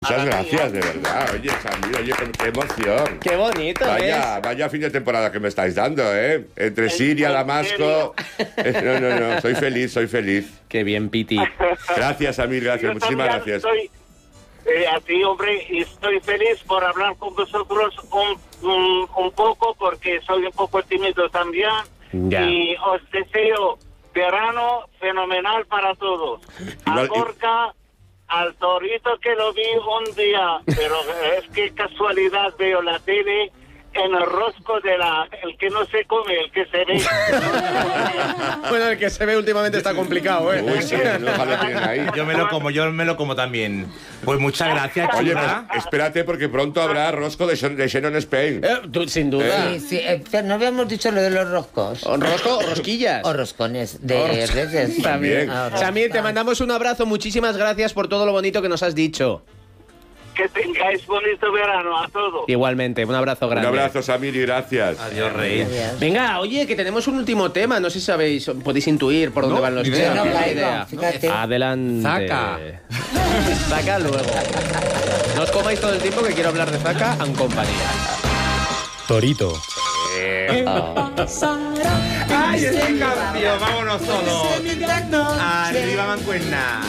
Muchas gracias, de verdad. Oye, Samir, oye, qué emoción. Qué bonito, Vaya fin de temporada que me estáis dando, ¿eh? Entre Siria, Damasco... No, soy feliz. Qué bien, Piti. Gracias, Samir, gracias, muchísimas gracias. A ti, hombre, y estoy feliz por hablar con vosotros un poco, porque soy un poco tímido también. Ya. Y os deseo verano fenomenal para todos. A Gorka, al Torito, que lo vi un día, pero es que casualidad veo la tele en el rosco el que no se come, el que se ve. Bueno, el que se ve últimamente está complicado, ¿eh? Uy, sí, ojalá tienen ahí. Yo me lo como también. Pues muchas gracias, Oye, chula. pues espérate, porque pronto habrá rosco de Shannon Spain. Tú, sin duda. Sí, no habíamos dicho lo de los roscos. ¿Rosco o rosquillas? O roscones de redes. También. Ah, Samir, te mandamos un abrazo. Muchísimas gracias por todo lo bonito que nos has dicho. Que tengáis bonito verano a todos. Igualmente, un abrazo grande. Un abrazo, Samir, y gracias. Adiós, rey. Venga, oye, que tenemos un último tema. No sé si sabéis, podéis intuir por dónde van los temas. No, ¿Tenéis idea. Fíjate. Adelante. Zaca luego. No os comáis todo el tiempo, que quiero hablar de Zaca and compañía. Torito. ¡Ay, ese cambio! ¡Vámonos todos! ¡Arriba, mancuernas!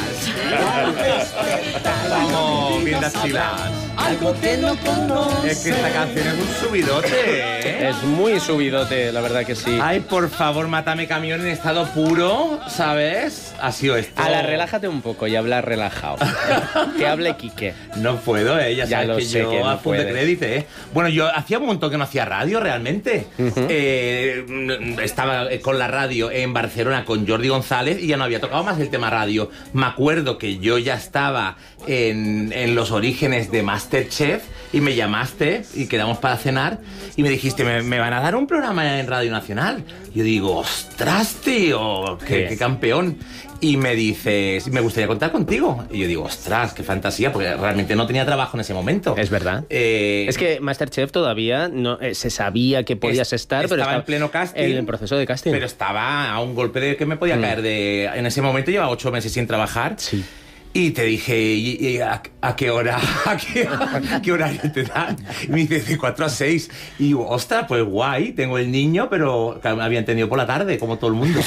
¡Vamos, bien las chilas! Es que esta canción es un subidote, ¿eh? Es muy subidote, la verdad que sí. Ay, por favor, mátame camión en estado puro, ¿sabes? Ha sido esto. Ala, relájate un poco y habla relajado. Que hable Quique. No puedo, ya Ya sabes lo que sé yo que no a full de puedes. crédito, Bueno, yo hacía un montón que no hacía radio, realmente. Estaba con la radio en Barcelona con Jordi González y ya no había tocado más el tema radio. Me acuerdo que yo ya estaba en los orígenes de Masterchef y me llamaste y quedamos para cenar y me dijiste, me van a dar un programa en Radio Nacional. Yo digo, ostras, tío, qué campeón. Y me dices, me gustaría contar contigo. Y yo digo, ostras, qué fantasía, porque realmente no tenía trabajo en ese momento. Es verdad. Es que Masterchef todavía no se sabía que podías estar, pero estaba en pleno casting. En el proceso de casting. Pero estaba a un golpe de que me podía caer de... En ese momento llevaba 8 meses sin trabajar. Sí. Y te dije, ¿y a qué hora? ¿Qué horario te dan? Y me dice, de 4 a 6. Y digo, ostras, pues guay, tengo el niño, pero claro, me habían tenido por la tarde, como todo el mundo.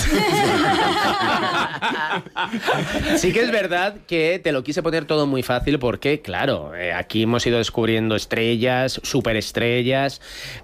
Sí que es verdad que te lo quise poner todo muy fácil porque, claro, aquí hemos ido descubriendo estrellas, superestrellas,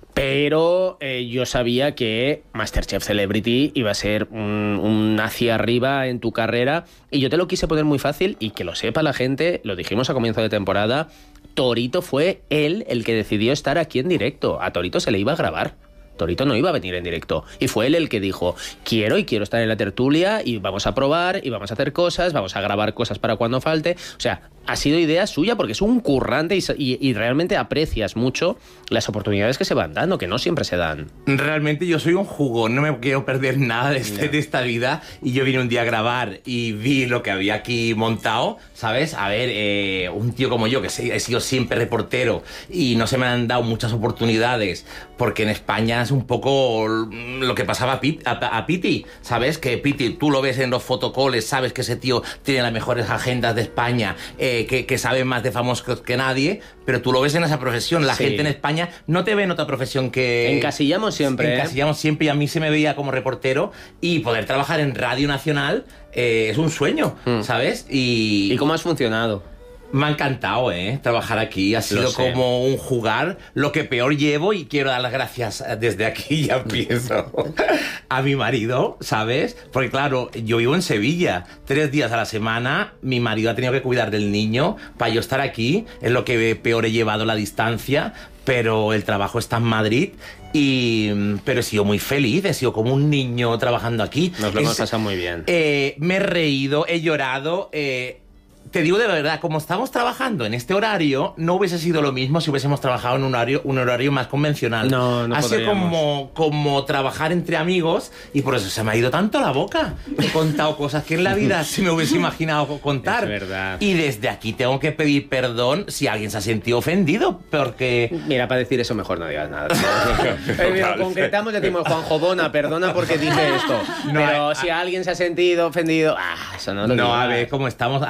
pero yo sabía que Masterchef Celebrity iba a ser un hacia arriba en tu carrera y yo te lo quise poner muy fácil y que lo sepa la gente, lo dijimos a comienzo de temporada, Torito fue él el que decidió estar aquí en directo. A Torito se le iba a grabar. Torito no iba a venir en directo. Y fue él el que dijo, quiero estar en la tertulia y vamos a probar y vamos a hacer cosas, vamos a grabar cosas para cuando falte. O sea, ha sido idea suya porque es un currante y realmente aprecias mucho las oportunidades que se van dando, que no siempre se dan. Realmente yo soy un jugón, no me quiero perder nada de esta vida. Y yo vine un día a grabar y vi lo que había aquí montado, ¿sabes? A ver, un tío como yo, que he sido siempre reportero y no se me han dado muchas oportunidades, porque en España es un poco lo que pasaba a Piti, ¿sabes? Que Piti, tú lo ves en los fotocoles, sabes que ese tío tiene las mejores agendas de España, que sabe más de famosos que nadie, pero tú lo ves en esa profesión. La gente en España no te ve en otra profesión que... Encasillamos siempre. Encasillamos siempre, y a mí se me veía como reportero, y poder trabajar en Radio Nacional es un sueño, ¿sabes? ¿Y cómo has funcionado? Me ha encantado, trabajar aquí. Ha sido como un jugar. Lo que peor llevo, y quiero dar las gracias desde aquí, ya empiezo, a mi marido, ¿sabes? Porque claro, yo vivo en Sevilla, 3 días a la semana. Mi marido ha tenido que cuidar del niño para yo estar aquí. Es lo que peor he llevado la distancia, pero el trabajo está en Madrid. Pero he sido muy feliz, he sido como un niño trabajando aquí. Nos lo hemos pasado muy bien. Me he reído, he llorado. Te digo de verdad, como estamos trabajando en este horario, no hubiese sido lo mismo si hubiésemos trabajado en un horario más convencional. No ha sido podríamos. como trabajar entre amigos, y por eso se me ha ido tanto la boca. He contado cosas que en la vida se me hubiese imaginado contar. Es verdad. Y desde aquí tengo que pedir perdón si alguien se ha sentido ofendido, porque... Mira, para decir eso mejor no digas nada. Mira, concretamos, decimos, Juanjo Bona, perdona porque dije esto. Pero si alguien se ha sentido ofendido, eso no lo digas. A ver, como estamos...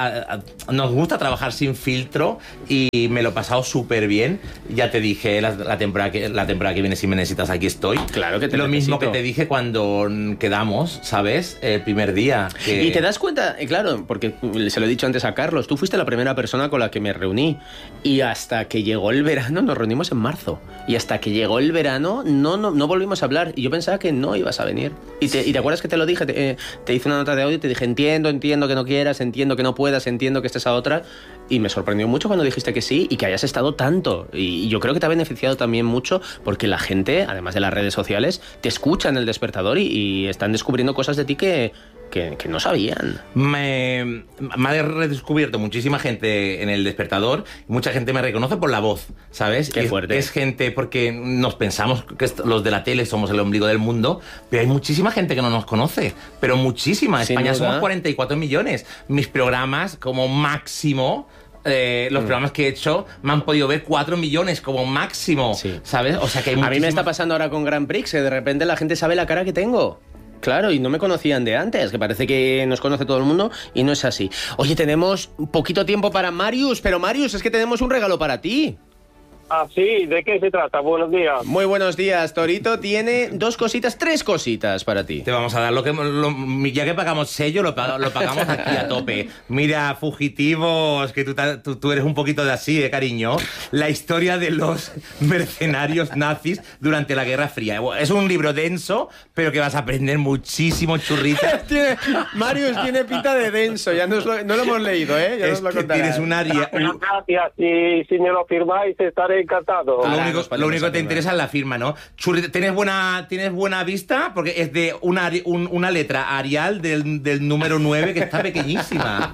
nos gusta trabajar sin filtro y me lo he pasado súper bien. Ya te dije la temporada que viene, si me necesitas, aquí estoy. Claro que te Lo necesito. mismo que te dije cuando quedamos, ¿sabes? El primer día. Y te das cuenta, claro, porque se lo he dicho antes a Carlos, tú fuiste la primera persona con la que me reuní y hasta que llegó el verano, nos reunimos en marzo, y hasta que llegó el verano no volvimos a hablar y yo pensaba que no ibas a venir. Y te acuerdas que te lo dije, te hice una nota de audio y te dije, entiendo que no quieras, entiendo que no puedas, entiendo que estés a otra, y me sorprendió mucho cuando dijiste que sí y que hayas estado tanto. Y yo creo que te ha beneficiado también mucho porque la gente, además de las redes sociales, te escucha en El Despertador y están descubriendo cosas de ti que no sabían. Me ha redescubierto muchísima gente en El Despertador. Mucha gente me reconoce por la voz, ¿sabes? Qué fuerte. Es gente porque nos pensamos que los de la tele somos el ombligo del mundo, pero hay muchísima gente que no nos conoce. Pero muchísima. En Sin España duda. somos 44 millones. Mis programas, como máximo... los programas que he hecho me han podido ver 4 millones como máximo, Sí. ¿sabes? O sea que hay A mí me muchísima- está pasando ahora con Grand Prix, que de repente la gente sabe la cara que tengo. Claro, y no me conocían de antes, que parece que nos conoce todo el mundo y no es así. Oye, tenemos poquito tiempo para Marius, pero Marius, es que tenemos un regalo para ti. Ah, sí, ¿de qué se trata? Buenos días. Muy buenos días, Torito tiene tres cositas para ti. Te vamos a dar ya que pagamos sello, lo pagamos aquí a tope. Mira, fugitivos, que tú eres un poquito de así, cariño. La historia de los mercenarios nazis durante la Guerra Fría. Es un libro denso, pero que vas a aprender muchísimo, churrita. Marius tiene pinta de denso, ya no lo hemos leído, ¿eh? Ya Es nos lo que contarás. tienes un área... Gracias, si me lo firmáis estaré encantado. Ahora Lo nos ponemos único que a te firmar. interesa es la firma, ¿no? Churrita, ¿tienes buena vista? Porque es de una letra Arial del número 9 que está pequeñísima.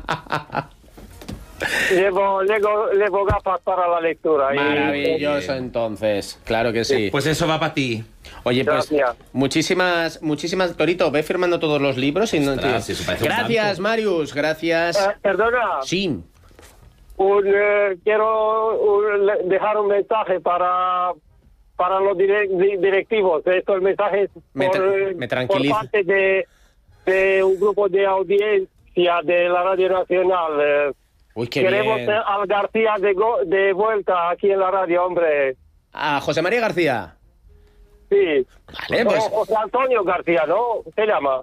Llevo gafas para la lectura. Maravilloso, entonces. Claro que sí. Pues eso va para ti. Oye, pues Gracias. muchísimas, Torito, ve firmando todos los libros y no Ostras, sí, eso parece un Gracias, banco. Marius, gracias. Perdona, Sí. quiero dejar un mensaje para los directivos. Esto el mensaje es Me por tranquiliza. parte de un grupo de audiencia de la Radio Nacional. Uy, qué Queremos bien. al García de vuelta aquí en la radio, hombre. A José María García. Sí. Vale, pues... José Antonio García, ¿no? Se llama.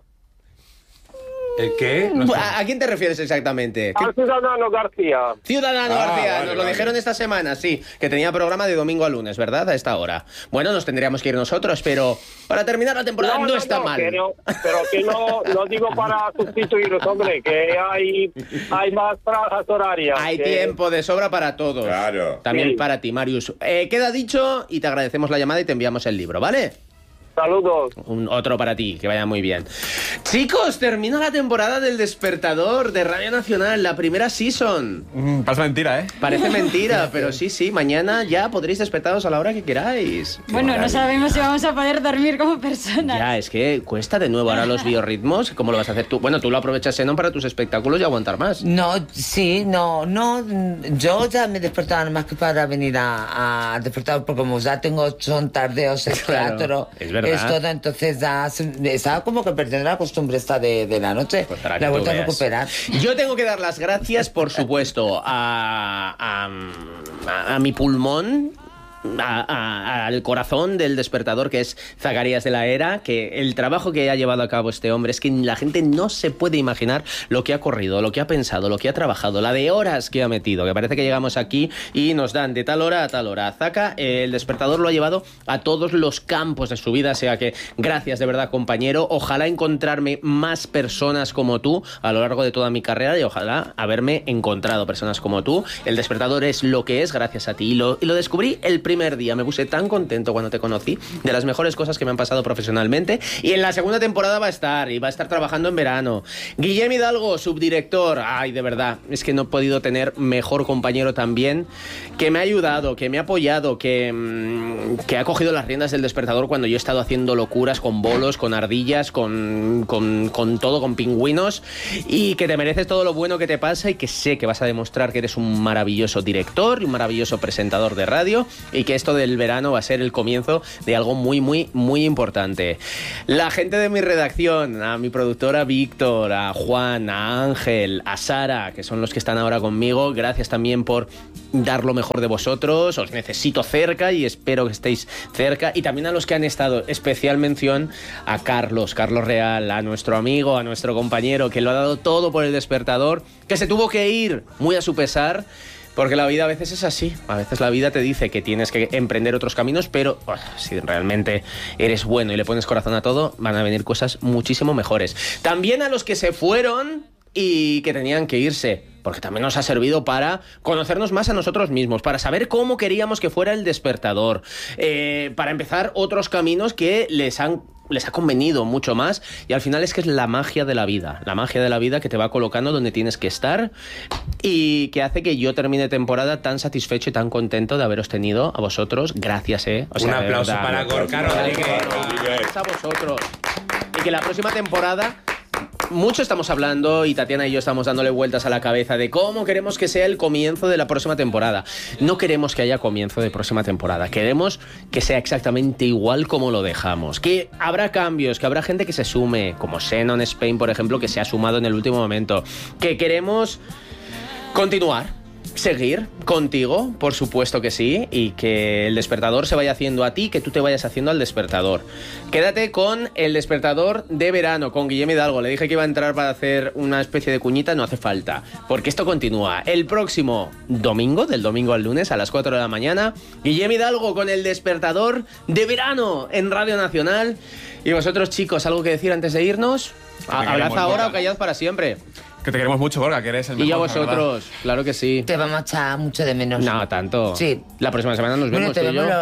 ¿El qué? No sé. ¿A quién te refieres exactamente? ¿Qué- Al Ciudadano García. Ciudadano García, vale, nos lo vale. dijeron esta semana, sí, que tenía programa de domingo a lunes, ¿verdad? A esta hora. Bueno, nos tendríamos que ir nosotros, pero para terminar la temporada no, está mal. Pero que no digo para sustituirlos, hombre, que hay más franjas horarias. Hay que- tiempo de sobra para todos. Claro. También Sí. para ti, Marius. Queda dicho y te agradecemos la llamada y te enviamos el libro, ¿vale? Saludos. Otro para ti, que vaya muy bien. Chicos, termina la temporada del Despertador de Radio Nacional, la primera season. Parece mentira, ¿eh? Parece mentira, pero sí, mañana ya podréis despertaros a la hora que queráis. Bueno, no sabemos si vamos a poder dormir como personas. Ya, es que cuesta de nuevo ahora los biorritmos. ¿Cómo lo vas a hacer tú? Bueno, tú lo aprovechas, Xenón, para tus espectáculos y aguantar más. No, sí, no, yo ya me despertaba nada más que para venir a despertar, porque como ya son tardeos, es Claro, teatro, es verdad. es todo, entonces ya estaba como que perdiendo la costumbre esta de la noche, Pues para que la he tú vuelto a veas. recuperar. Yo tengo que dar las gracias, por supuesto, a mi pulmón, al corazón del Despertador, que es Zacarías de la Era, que el trabajo que ha llevado a cabo este hombre es que la gente no se puede imaginar lo que ha corrido, lo que ha pensado, lo que ha trabajado, la de horas que ha metido, que parece que llegamos aquí y nos dan de tal hora a tal hora. Zaca, el Despertador lo ha llevado a todos los campos de su vida, o sea que gracias de verdad, compañero. Ojalá encontrarme más personas como tú a lo largo de toda mi carrera y ojalá haberme encontrado personas como tú. El Despertador es lo que es gracias a ti y lo descubrí el primer día. Me puse tan contento cuando te conocí, de las mejores cosas que me han pasado profesionalmente, y en la segunda temporada va a estar trabajando en verano. Guillem Hidalgo, subdirector. Ay, de verdad, es que no he podido tener mejor compañero también, que me ha ayudado, que me ha apoyado, que ha cogido las riendas del Despertador cuando yo he estado haciendo locuras con bolos, con ardillas, con todo, con pingüinos, y que te mereces todo lo bueno que te pasa y que sé que vas a demostrar que eres un maravilloso director y un maravilloso presentador de radio y y que esto del verano va a ser el comienzo de algo muy, muy, muy importante. La gente de mi redacción, a mi productora Víctor, a Juan, a Ángel, a Sara, que son los que están ahora conmigo, gracias también por dar lo mejor de vosotros, os necesito cerca y espero que estéis cerca, y también a los que han estado, especial mención a Carlos Real, a nuestro amigo, a nuestro compañero, que lo ha dado todo por El Despertador, que se tuvo que ir muy a su pesar, porque la vida a veces es así, a veces la vida te dice que tienes que emprender otros caminos, pero si realmente eres bueno y le pones corazón a todo, van a venir cosas muchísimo mejores. También a los que se fueron y que tenían que irse, porque también nos ha servido para conocernos más a nosotros mismos, para saber cómo queríamos que fuera El Despertador, para empezar otros caminos que les ha convenido mucho más, y al final es que es la magia de la vida que te va colocando donde tienes que estar y que hace que yo termine temporada tan satisfecho y tan contento de haberos tenido a vosotros. Gracias, O sea, un aplauso para Gorka Rodríguez. Gracias a vosotros. Y que la próxima temporada... Mucho estamos hablando, y Tatiana y yo estamos dándole vueltas a la cabeza de cómo queremos que sea el comienzo de la próxima temporada. No queremos que haya comienzo de próxima temporada. Queremos que sea exactamente igual como lo dejamos. Que habrá cambios, que habrá gente que se sume, como Xenon Spain, por ejemplo, que se ha sumado en el último momento. Que queremos continuar. Seguir contigo, por supuesto que sí, y que El Despertador se vaya haciendo a ti, que tú te vayas haciendo al Despertador. Quédate con El Despertador de verano, con Guillem Hidalgo. Le dije que iba a entrar para hacer una especie de cuñita, no hace falta, porque esto continúa. El próximo domingo, del domingo al lunes, a las 4 de la mañana, Guillem Hidalgo con El Despertador de verano en Radio Nacional. Y vosotros, chicos, ¿algo que decir antes de irnos? ¿Hablad ahora o callad para siempre? Que te queremos mucho, Gorka, que eres el mejor. Y a vosotros, claro que sí. Te vamos a echar mucho de menos. No, tanto. Sí. La próxima semana nos vemos.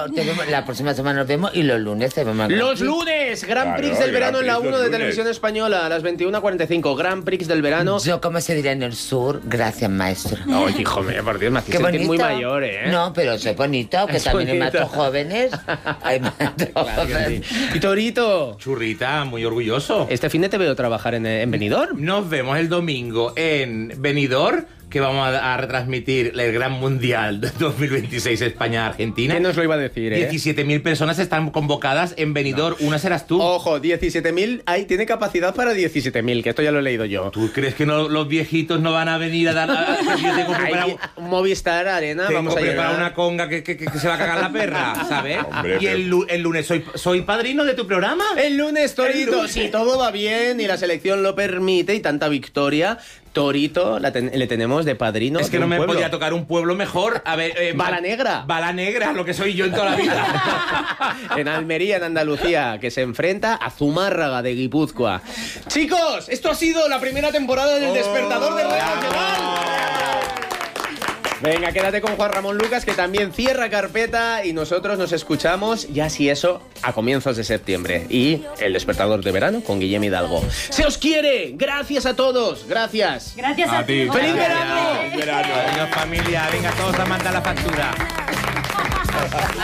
La próxima semana nos vemos y los lunes te vemos. ¡Los lunes! Gran Prix del verano en la 1 de Televisión Española, a las 21:45. Gran Prix del verano. Yo, como se dirá en el sur, gracias, maestro. Ay, hijo mío, por Dios, me hacéis sentir muy mayor, No, pero soy bonito, que es también hay bonito. matos jóvenes. Hay matos jóvenes. Sí. Y Torito. Churrita, muy orgulloso. Este fin de te veo trabajar en Benidorm. Nos vemos el domingo en Benidorm, que vamos a retransmitir el Gran Mundial 2026 España-Argentina. ¿Quién nos lo iba a decir, 17.000 personas están convocadas en Benidorm. Una serás tú. Ojo, 17.000, ahí tiene capacidad para 17.000, que esto ya lo he leído yo. ¿Tú crees que los viejitos no van a venir a dar... Yo tengo Hay Movistar Arena, vamos a preparar llegar. una conga que se va a cagar la perra, ¿sabes? Hombre, y el lunes soy padrino de tu programa. El lunes, Torito, El lunes. si todo va bien y la selección lo permite y tanta victoria, Torito le tenemos de padrino. Es que de no un me pueblo. podía tocar un pueblo mejor. A ver, Bala Negra. Bala Negra, lo que soy yo en toda la vida. En Almería, en Andalucía, que se enfrenta a Zumárraga de Guipúzcoa. Chicos, esto ha sido la primera temporada del Despertador de Radio Nacional. Venga, quédate con Juan Ramón Lucas, que también cierra carpeta, y nosotros nos escuchamos, ya si eso, a comienzos de septiembre. Y El Despertador de verano con Guillem Hidalgo. ¡Se os quiere! ¡Gracias a todos! ¡Gracias! Gracias a ti. ¡Feliz verano! Verano. Venga, familia, venga todos a mandar la factura.